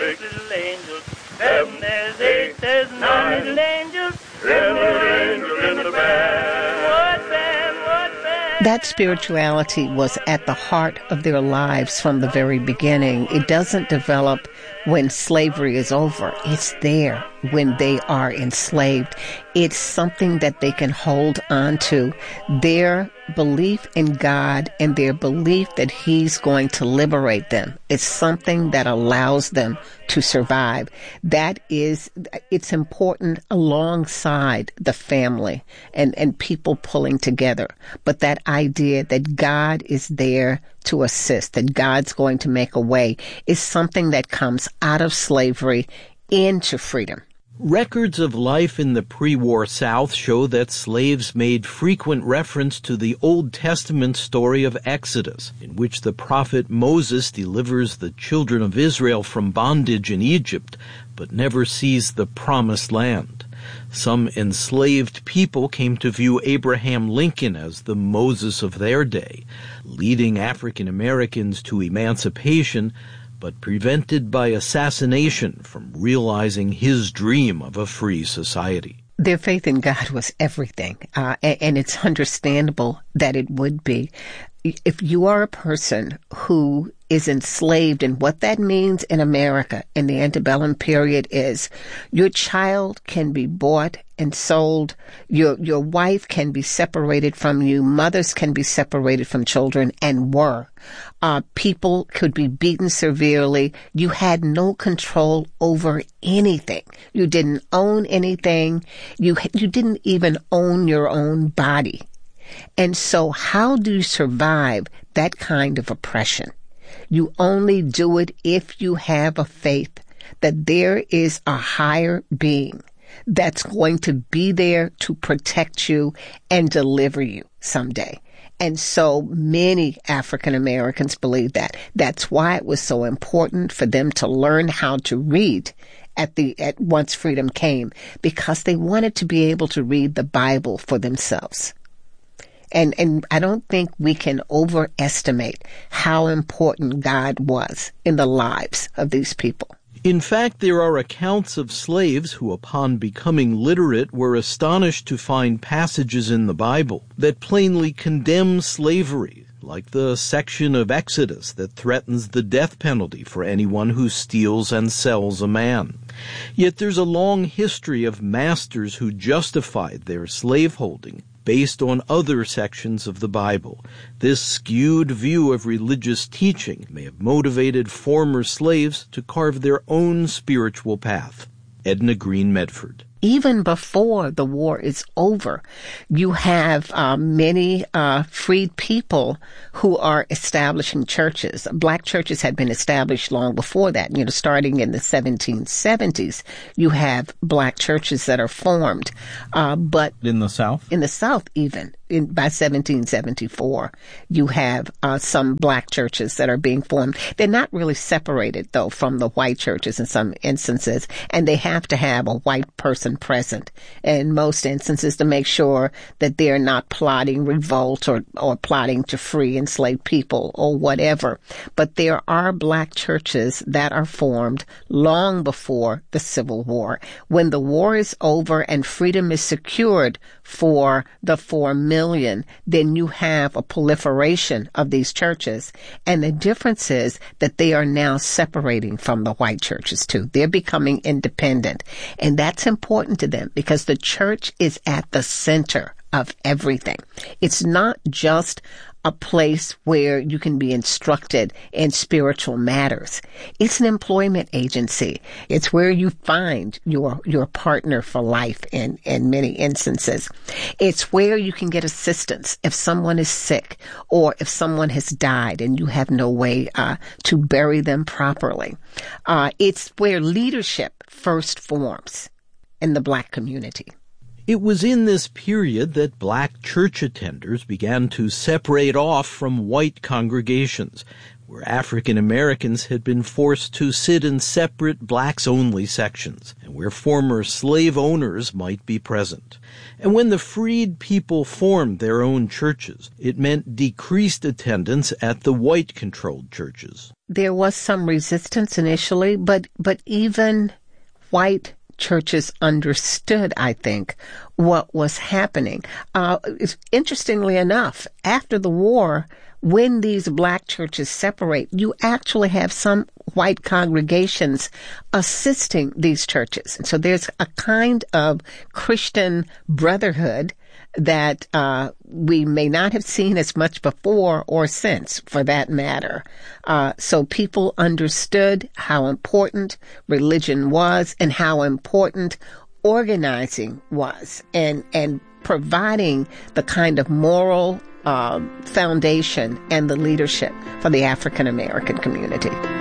six little angels. Seven, there's eight, there's nine little angels. Seven little angels in the band. What band, what band? That spirituality was at the heart of their lives from the very beginning. It doesn't develop when slavery is over. It's there when they are enslaved. It's something that they can hold on to. Their belief in God and their belief that He's going to liberate them is something that allows them to survive. It's important alongside the family and people pulling together. But that idea that God is there to assist, that God's going to make a way, is something that comes out of slavery into freedom. Records of life in the pre-war South show that slaves made frequent reference to the Old Testament story of Exodus, in which the prophet Moses delivers the children of Israel from bondage in Egypt, but never sees the promised land. Some enslaved people came to view Abraham Lincoln as the Moses of their day, leading African Americans to emancipation, but prevented by assassination from realizing his dream of a free society. Their faith in God was everything, and it's understandable that it would be. If you are a person who is enslaved, and what that means in America in the antebellum period is your child can be bought and sold, your wife can be separated from you, mothers can be separated from children and were. People could be beaten severely. You had no control over anything. You didn't own anything. You didn't even own your own body. And so how do you survive that kind of oppression? You only do it if you have a faith that there is a higher being that's going to be there to protect you and deliver you someday. And so many African Americans believe that. That's why it was so important for them to learn how to read at once freedom came, because they wanted to be able to read the Bible for themselves. And I don't think we can overestimate how important God was in the lives of these people. In fact, there are accounts of slaves who, upon becoming literate, were astonished to find passages in the Bible that plainly condemn slavery, like the section of Exodus that threatens the death penalty for anyone who steals and sells a man. Yet there's a long history of masters who justified their slaveholding based on other sections of the Bible. This skewed view of religious teaching may have motivated former slaves to carve their own spiritual path. Edna Green Medford. Even before the war is over, you have many freed people who are establishing churches. Black churches had been established long before that. Starting in the 1770s, you have black churches that are formed. But in the South? In the South, even. By 1774, you have some black churches that are being formed. They're not really separated, though, from the white churches in some instances, and they have to have a white person present in most instances to make sure that they're not plotting revolt or plotting to free enslaved people or whatever. But there are black churches that are formed long before the Civil War. When the war is over and freedom is secured for the 4 million, then you have a proliferation of these churches. And the difference is that they are now separating from the white churches too. They're becoming independent. And that's important to them because the church is at the center of everything. It's not just a place where you can be instructed in spiritual matters. It's an employment agency. It's where you find your partner for life in many instances. It's where you can get assistance if someone is sick or if someone has died and you have no way to bury them properly. It's where leadership first forms in the black community. It was in this period that black church attenders began to separate off from white congregations, where African Americans had been forced to sit in separate blacks-only sections, and where former slave owners might be present. And when the freed people formed their own churches, it meant decreased attendance at the white-controlled churches. There was some resistance initially, but even white churches understood, I think, what was happening. Interestingly enough, after the war, when these black churches separate, you actually have some white congregations assisting these churches. And so there's a kind of Christian brotherhood that we may not have seen as much before or since, for that matter. So people understood how important religion was and how important organizing was, and providing the kind of moral foundation and the leadership for the African American community.